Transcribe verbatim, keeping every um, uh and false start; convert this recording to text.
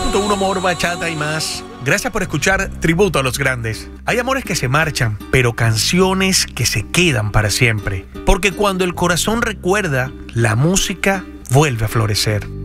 punto uno Amor, Bachata y más. Gracias por escuchar Tributo a los Grandes. Hay amores que se marchan, pero canciones que se quedan para siempre. Porque cuando el corazón recuerda, la música vuelve a florecer.